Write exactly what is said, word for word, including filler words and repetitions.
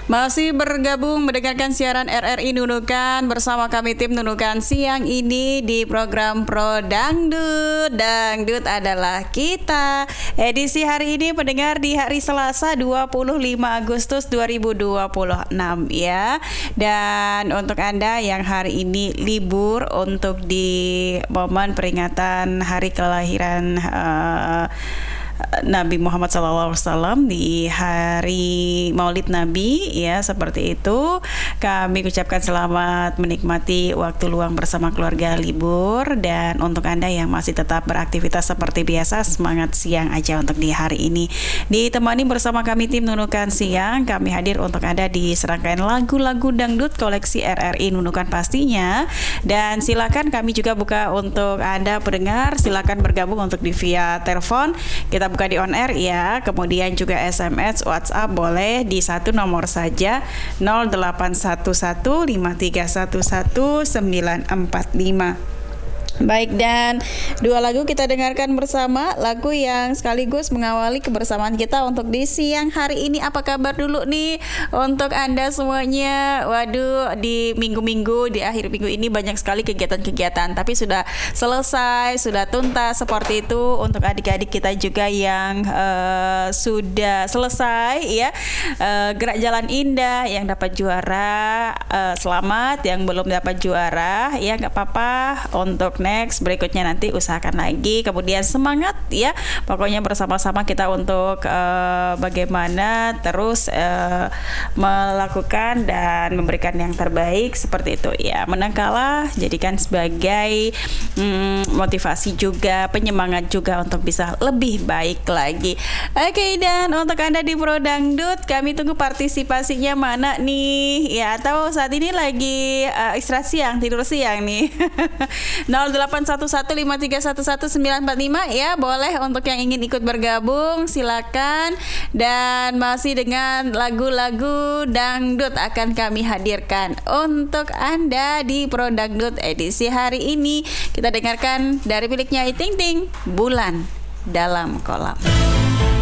Masih bergabung mendengarkan siaran R R I Nunukan bersama kami tim Nunukan siang ini di program Pro Dangdut. Dangdut adalah kita. Edisi hari ini pendengar di hari Selasa dua puluh lima Agustus dua ribu dua puluh enam ya. Dan untuk Anda yang hari ini libur untuk di momen peringatan hari kelahiran uh, Nabi Muhammad shallallahu alaihi wasallam di hari Maulid Nabi ya, seperti itu. Kami ucapkan selamat menikmati waktu luang bersama keluarga libur. Dan untuk Anda yang masih tetap beraktivitas seperti biasa, semangat siang aja untuk di hari ini. Ditemani bersama kami tim Nunukan Siang, kami hadir untuk Anda di serangkaian lagu-lagu dangdut koleksi R R I Nunukan pastinya. Dan silakan kami juga buka untuk Anda pendengar, silakan bergabung untuk di via telepon. Kita buka di on air ya, kemudian juga S M S, WhatsApp boleh di satu nomor saja nol delapan satu satu lima tiga satu satu sembilan empat lima. Baik, dan dua lagu kita dengarkan bersama, lagu yang sekaligus mengawali kebersamaan kita untuk di siang hari ini. Apa kabar dulu nih untuk Anda semuanya? Waduh, di minggu-minggu, di akhir minggu ini banyak sekali kegiatan-kegiatan, tapi sudah selesai, sudah tuntas seperti itu. Untuk adik-adik kita juga yang uh, sudah selesai ya, uh, gerak jalan indah, yang dapat juara, uh, selamat. Yang belum dapat juara ya nggak apa-apa, untuk next berikutnya nanti usahakan lagi, kemudian semangat ya, pokoknya bersama-sama kita untuk uh, bagaimana terus uh, melakukan dan memberikan yang terbaik seperti itu ya. Menang kalah jadikan sebagai um, motivasi juga, penyemangat juga untuk bisa lebih baik lagi. Oke, dan untuk Anda di Pro Dangdut, kami tunggu partisipasinya mana nih ya, atau saat ini lagi uh, istirahat siang, tidur siang nih. nol delapan satu satu lima tiga satu satu sembilan empat lima ya, boleh untuk yang ingin ikut bergabung silakan. Dan masih dengan lagu-lagu dangdut akan kami hadirkan untuk Anda di Pro Dangdut edisi hari ini. Kita dengarkan dari miliknya Nyai Ting Ting, Bulan Dalam Kolam.